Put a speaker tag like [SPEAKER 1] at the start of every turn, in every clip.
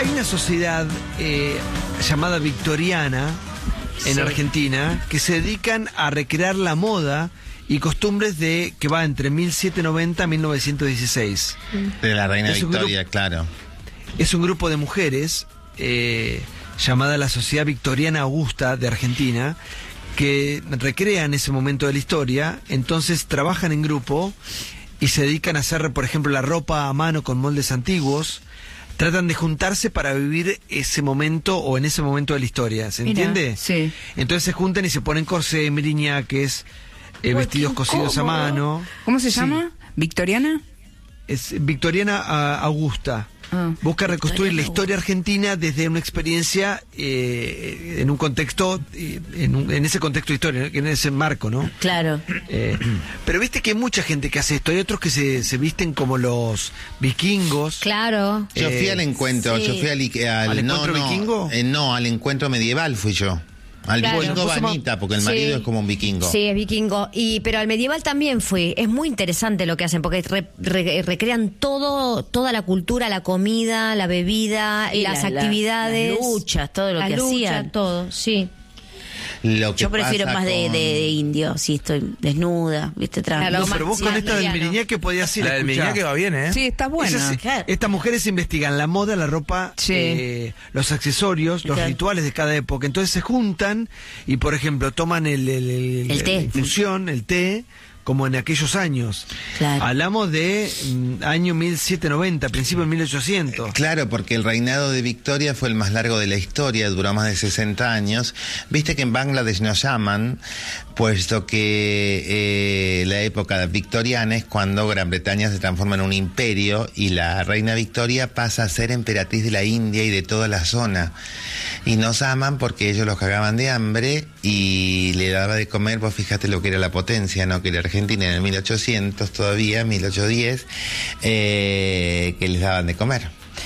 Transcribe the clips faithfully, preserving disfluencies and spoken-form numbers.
[SPEAKER 1] hay una sociedad eh, llamada victoriana en
[SPEAKER 2] Sí.
[SPEAKER 1] Argentina que se dedican a recrear la moda y costumbres de que va entre mil setecientos noventa a mil novecientos dieciséis.
[SPEAKER 3] De la reina
[SPEAKER 1] Es un
[SPEAKER 3] Victoria, claro.
[SPEAKER 1] Es un grupo de mujeres eh, llamada la Sociedad Victoriana Augusta de Argentina, que recrean ese momento de la historia, entonces trabajan en grupo y se dedican a hacer, por ejemplo, la ropa a mano con moldes antiguos. Tratan de juntarse para vivir ese momento o en ese momento de la historia, ¿se
[SPEAKER 2] Mira,
[SPEAKER 1] entiende?
[SPEAKER 2] sí.
[SPEAKER 1] Entonces se juntan y se ponen corsé, miriñaques, eh, vestidos cosidos a mano.
[SPEAKER 2] ¿Cómo se
[SPEAKER 1] Sí.
[SPEAKER 2] llama? ¿Victoriana?
[SPEAKER 1] Es Victoriana ah, Augusta.
[SPEAKER 2] Ah.
[SPEAKER 1] Busca reconstruir la historia argentina desde una experiencia eh, en un contexto, eh, en, un- en ese contexto de historia, en ese marco, ¿no?
[SPEAKER 4] Claro.
[SPEAKER 1] Eh, pero viste que hay mucha gente que hace esto, hay otros que se, se visten como los vikingos.
[SPEAKER 4] Claro.
[SPEAKER 3] Yo fui
[SPEAKER 1] Eh,
[SPEAKER 3] al encuentro,
[SPEAKER 4] sí.
[SPEAKER 3] yo fui al, al,
[SPEAKER 1] ¿Al
[SPEAKER 3] no,
[SPEAKER 1] encuentro
[SPEAKER 3] no,
[SPEAKER 1] vikingo?
[SPEAKER 3] eh, no, al encuentro medieval fui yo. Al
[SPEAKER 4] Claro.
[SPEAKER 3] vikingo
[SPEAKER 1] Vos sos más-
[SPEAKER 3] vanita, porque el
[SPEAKER 4] Sí.
[SPEAKER 3] marido es como un vikingo.
[SPEAKER 4] Sí, es vikingo. Y, pero al medieval también fui. Es muy interesante lo que hacen, porque re- re- recrean todo, toda la cultura, la comida, la bebida,
[SPEAKER 5] Y
[SPEAKER 4] las
[SPEAKER 5] la- la-
[SPEAKER 4] actividades.
[SPEAKER 5] las luchas, todo lo
[SPEAKER 4] las
[SPEAKER 5] que
[SPEAKER 4] luchas,
[SPEAKER 5] hacían.
[SPEAKER 4] todo, sí.
[SPEAKER 3] Lo que
[SPEAKER 5] Yo prefiero
[SPEAKER 3] pasa
[SPEAKER 5] más de,
[SPEAKER 3] con-
[SPEAKER 5] de, de indio, si estoy desnuda, ¿viste? Tra-
[SPEAKER 4] Claro,
[SPEAKER 1] No,
[SPEAKER 4] más-
[SPEAKER 1] pero vos
[SPEAKER 4] sí,
[SPEAKER 1] con
[SPEAKER 4] más
[SPEAKER 1] esta del
[SPEAKER 4] liviano.
[SPEAKER 1] miriñaque podías ir a
[SPEAKER 6] La del
[SPEAKER 1] escuchar.
[SPEAKER 6] Miriñaque va bien, ¿eh?
[SPEAKER 2] Sí, está buena.
[SPEAKER 1] Esas-
[SPEAKER 5] Claro.
[SPEAKER 1] Estas mujeres investigan la moda, la ropa,
[SPEAKER 2] Sí.
[SPEAKER 1] eh, los accesorios, los
[SPEAKER 5] Claro.
[SPEAKER 1] rituales de cada época. Entonces se juntan y, por ejemplo, toman el, el, el-
[SPEAKER 5] El té.
[SPEAKER 1] la infusión, el té, como en aquellos años.
[SPEAKER 5] Claro.
[SPEAKER 1] Hablamos de mm, año mil setecientos noventa, principio de mil ochocientos.
[SPEAKER 3] Claro, porque el reinado de Victoria fue el más largo de la historia, duró más de sesenta años. Viste que en Bangladesh nos llaman, puesto que eh, la época victoriana es cuando Gran Bretaña se transforma en un imperio y la reina Victoria pasa a ser emperatriz de la India y de toda la zona. Y nos aman porque ellos los cagaban de hambre y le daba de comer, vos fíjate lo que era la potencia, ¿no? Que era Argentina en el mil ochocientos todavía, mil ochocientos diez, eh, que les daban de comer.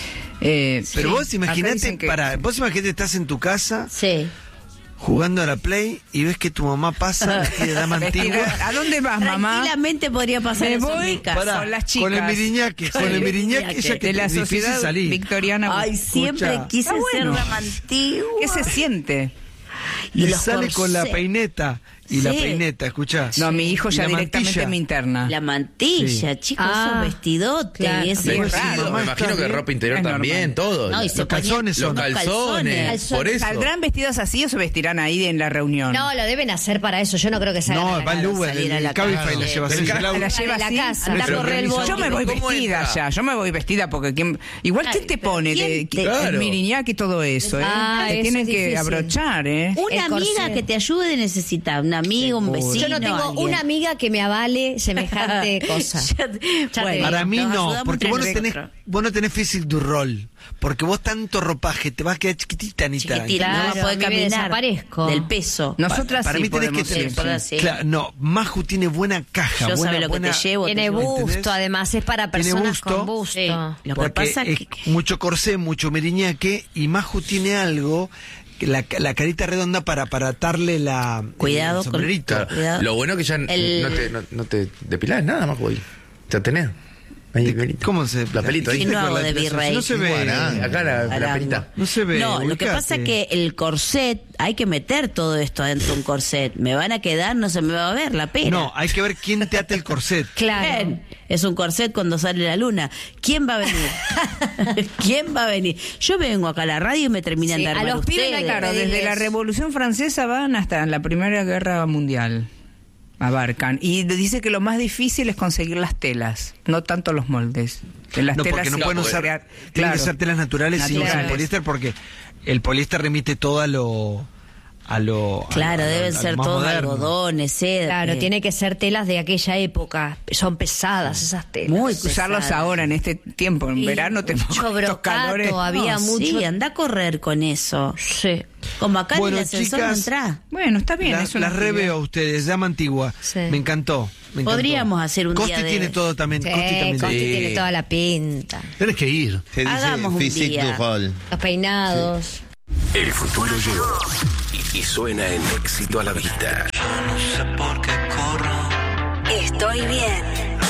[SPEAKER 2] Eh,
[SPEAKER 1] Pero
[SPEAKER 2] sí.
[SPEAKER 1] vos
[SPEAKER 2] Acá
[SPEAKER 1] imaginate,
[SPEAKER 2] dicen que-
[SPEAKER 1] para, vos imaginate estás en tu casa
[SPEAKER 4] Sí.
[SPEAKER 1] jugando a la Play y ves que tu mamá pasa vestida de dama antigua.
[SPEAKER 2] Vestida- ¿A dónde vas, mamá?
[SPEAKER 5] Tranquilamente podría pasar
[SPEAKER 2] Me
[SPEAKER 5] eso en
[SPEAKER 2] voy
[SPEAKER 5] mi casa.
[SPEAKER 1] Pará,
[SPEAKER 2] con las chicas.
[SPEAKER 1] con el miriñaque, con
[SPEAKER 5] Con
[SPEAKER 1] el
[SPEAKER 5] el
[SPEAKER 1] miriñaque,
[SPEAKER 5] miriñaque.
[SPEAKER 1] ella que
[SPEAKER 2] de la
[SPEAKER 1] es difícil
[SPEAKER 2] sociedad
[SPEAKER 1] salir.
[SPEAKER 2] victoriana.
[SPEAKER 5] Ay, siempre
[SPEAKER 1] Escucha.
[SPEAKER 5] quise
[SPEAKER 2] Está bueno.
[SPEAKER 5] ser dama antigua.
[SPEAKER 2] ¿Qué se siente?
[SPEAKER 1] Y,
[SPEAKER 5] Y los
[SPEAKER 1] sale con la
[SPEAKER 5] corsés.
[SPEAKER 1] peineta. Y la
[SPEAKER 5] Sí.
[SPEAKER 1] peineta, escuchá.
[SPEAKER 2] No, mi hijo
[SPEAKER 1] Y
[SPEAKER 2] ya
[SPEAKER 1] la
[SPEAKER 2] directamente
[SPEAKER 1] mantilla.
[SPEAKER 2] me interna.
[SPEAKER 5] La mantilla, chicos,
[SPEAKER 4] Ah,
[SPEAKER 5] esos vestidotes.
[SPEAKER 4] claro.
[SPEAKER 5] Y ese
[SPEAKER 1] Pero
[SPEAKER 6] Me
[SPEAKER 1] sí,
[SPEAKER 6] imagino,
[SPEAKER 1] mamá,
[SPEAKER 6] me
[SPEAKER 1] está
[SPEAKER 6] imagino que
[SPEAKER 1] bien.
[SPEAKER 6] ropa interior
[SPEAKER 2] Es
[SPEAKER 6] también,
[SPEAKER 2] normal.
[SPEAKER 6] todo.
[SPEAKER 5] No, y se
[SPEAKER 1] Los calzones
[SPEAKER 6] Los
[SPEAKER 1] son.
[SPEAKER 6] calzones,
[SPEAKER 4] Calzones.
[SPEAKER 6] por eso.
[SPEAKER 2] ¿Saldrán vestidos así o se vestirán ahí en la reunión?
[SPEAKER 4] No, lo deben hacer para eso. Yo no creo que salgan
[SPEAKER 1] No,
[SPEAKER 4] a la
[SPEAKER 1] va el
[SPEAKER 4] calle.
[SPEAKER 1] Uber,
[SPEAKER 5] salir
[SPEAKER 1] el,
[SPEAKER 5] a la
[SPEAKER 1] Cabify
[SPEAKER 5] calle.
[SPEAKER 1] la lleva
[SPEAKER 6] Pero
[SPEAKER 1] así.
[SPEAKER 6] ca-
[SPEAKER 1] Claro.
[SPEAKER 2] la lleva
[SPEAKER 4] a la
[SPEAKER 2] así.
[SPEAKER 4] casa,
[SPEAKER 6] anda a correr el
[SPEAKER 2] Yo me voy
[SPEAKER 6] ¿Cómo
[SPEAKER 2] vestida
[SPEAKER 6] entra?
[SPEAKER 2] ya, yo me voy vestida porque ¿quién- igual
[SPEAKER 4] Ay,
[SPEAKER 2] ¿quién te
[SPEAKER 4] pero
[SPEAKER 2] pone
[SPEAKER 5] ¿quién
[SPEAKER 2] de,
[SPEAKER 5] te-
[SPEAKER 2] el
[SPEAKER 6] Claro.
[SPEAKER 2] miriñaque y todo eso? ¿eh?
[SPEAKER 4] Ah,
[SPEAKER 2] te
[SPEAKER 4] eso
[SPEAKER 2] tienen
[SPEAKER 4] es
[SPEAKER 2] que
[SPEAKER 4] difícil.
[SPEAKER 2] abrochar, ¿eh?
[SPEAKER 5] Una
[SPEAKER 4] El
[SPEAKER 5] amiga
[SPEAKER 4] corsé.
[SPEAKER 5] que te ayude necesita, una amiga, un
[SPEAKER 1] Seguro.
[SPEAKER 5] vecino.
[SPEAKER 4] Yo no tengo
[SPEAKER 5] alguien.
[SPEAKER 4] una amiga que me avale semejante cosa.
[SPEAKER 5] Ya te-
[SPEAKER 4] Ya te
[SPEAKER 5] bueno,
[SPEAKER 4] digo.
[SPEAKER 1] Para mí
[SPEAKER 5] nos
[SPEAKER 1] no,
[SPEAKER 5] ayudamos
[SPEAKER 1] porque vos no
[SPEAKER 5] entre
[SPEAKER 1] tenés,
[SPEAKER 5] nosotros.
[SPEAKER 1] vos no tenés physique du rol. Porque vos tanto ropaje, te vas a quedar chiquitita, Anita.
[SPEAKER 5] Chiquitita, no va a
[SPEAKER 4] Claro,
[SPEAKER 5] poder
[SPEAKER 4] a mí me
[SPEAKER 5] caminar
[SPEAKER 4] desaparezco.
[SPEAKER 5] del peso.
[SPEAKER 2] Nosotras
[SPEAKER 1] Para
[SPEAKER 2] sí
[SPEAKER 1] mí tenés que
[SPEAKER 2] podemos
[SPEAKER 1] tener-
[SPEAKER 2] ir,
[SPEAKER 5] Para-
[SPEAKER 2] sí.
[SPEAKER 5] sí.
[SPEAKER 1] Claro, no, Maju tiene buena caja,
[SPEAKER 5] Yo
[SPEAKER 1] buena,
[SPEAKER 5] sabe lo que
[SPEAKER 1] buena-
[SPEAKER 5] te llevo. te
[SPEAKER 4] Tiene
[SPEAKER 5] llevo.
[SPEAKER 4] busto,
[SPEAKER 1] ¿entendés?
[SPEAKER 4] además, es para
[SPEAKER 1] Tiene
[SPEAKER 4] personas
[SPEAKER 1] busto.
[SPEAKER 4] con busto.
[SPEAKER 5] Sí. Lo que
[SPEAKER 1] Porque
[SPEAKER 5] pasa
[SPEAKER 1] es
[SPEAKER 5] que...
[SPEAKER 1] mucho corsé, mucho meriñaque, y Maju tiene algo, que la, la carita redonda para, para atarle la,
[SPEAKER 5] Cuidado
[SPEAKER 1] el
[SPEAKER 5] con-
[SPEAKER 1] sombrerito.
[SPEAKER 6] Claro.
[SPEAKER 5] Cuidado.
[SPEAKER 6] Lo bueno que ya n-
[SPEAKER 5] El-
[SPEAKER 6] no, te, no, no te depilás nada más, güey. Ya tenés. Ahí, el pelito.
[SPEAKER 1] ¿Cómo se
[SPEAKER 6] La pelito ahí.
[SPEAKER 5] Sí, no hago
[SPEAKER 1] Con la
[SPEAKER 5] de
[SPEAKER 1] depilación,
[SPEAKER 5] virrey.
[SPEAKER 1] No se ve.
[SPEAKER 3] Guarán.
[SPEAKER 6] Acá la, la
[SPEAKER 5] Arango.
[SPEAKER 6] pelita.
[SPEAKER 1] No se ve.
[SPEAKER 5] No, lo que
[SPEAKER 1] ubicate.
[SPEAKER 5] pasa es que el corset, hay que meter todo esto adentro de un corset. Me van a quedar, no se me va a ver la pera.
[SPEAKER 1] No, hay que ver quién te ata el corset.
[SPEAKER 4] Claro.
[SPEAKER 5] Bien, es un corset cuando sale la luna. ¿Quién va a venir? ¿Quién va a venir? Yo vengo acá a la radio y me terminan
[SPEAKER 4] Sí,
[SPEAKER 5] de
[SPEAKER 4] a
[SPEAKER 5] armar
[SPEAKER 4] los pibes no hay
[SPEAKER 5] ustedes.
[SPEAKER 2] Claro, desde
[SPEAKER 4] pedirles.
[SPEAKER 2] la Revolución Francesa van hasta la Primera Guerra Mundial. Abarcan. Y dice que lo más difícil es conseguir las telas, no tanto los moldes. En las
[SPEAKER 1] No,
[SPEAKER 2] telas
[SPEAKER 1] porque no
[SPEAKER 2] se
[SPEAKER 1] pueden
[SPEAKER 2] puede
[SPEAKER 1] usar,
[SPEAKER 2] crear-
[SPEAKER 1] tienen
[SPEAKER 2] claro.
[SPEAKER 1] que ser telas naturales, y no
[SPEAKER 2] Naturales.
[SPEAKER 1] usan poliéster, porque el poliéster remite todo a lo... A lo
[SPEAKER 5] Claro,
[SPEAKER 1] a lo-
[SPEAKER 5] deben
[SPEAKER 1] a lo
[SPEAKER 5] ser
[SPEAKER 1] más
[SPEAKER 5] todos
[SPEAKER 1] moderno.
[SPEAKER 5] algodones, seda.
[SPEAKER 4] Claro,
[SPEAKER 5] eh,
[SPEAKER 4] tiene que ser telas de aquella época. Son pesadas esas telas.
[SPEAKER 5] muy
[SPEAKER 2] Usarlos
[SPEAKER 5] pesadas.
[SPEAKER 2] ahora en este tiempo, en
[SPEAKER 4] Y
[SPEAKER 2] verano tenemos
[SPEAKER 4] mucho
[SPEAKER 2] estos
[SPEAKER 4] brocato,
[SPEAKER 2] calores.
[SPEAKER 4] había
[SPEAKER 5] No,
[SPEAKER 4] mucho.
[SPEAKER 5] Sí, anda a correr con eso.
[SPEAKER 4] Sí.
[SPEAKER 5] Como acá
[SPEAKER 1] Bueno,
[SPEAKER 5] en el ascensor no
[SPEAKER 1] chicas,
[SPEAKER 5] entra.
[SPEAKER 2] Bueno, está bien.
[SPEAKER 1] La-
[SPEAKER 2] es una
[SPEAKER 1] las reveo
[SPEAKER 2] actividad.
[SPEAKER 1] a ustedes, llama antigua.
[SPEAKER 4] Sí.
[SPEAKER 1] Me encantó. me encantó.
[SPEAKER 5] Podríamos hacer un
[SPEAKER 1] Costi
[SPEAKER 5] día de-
[SPEAKER 1] tiene todo también.
[SPEAKER 4] Sí,
[SPEAKER 1] Costi también
[SPEAKER 4] Costi
[SPEAKER 1] tiene.
[SPEAKER 6] Sí.
[SPEAKER 4] tiene toda la pinta.
[SPEAKER 6] Tenés que ir.
[SPEAKER 3] Se dice
[SPEAKER 5] Hagamos un
[SPEAKER 3] physique
[SPEAKER 5] día.
[SPEAKER 3] du rol.
[SPEAKER 4] Los peinados.
[SPEAKER 7] El futuro llegó y, y suena en Éxito a la Vista.
[SPEAKER 4] Estoy bien.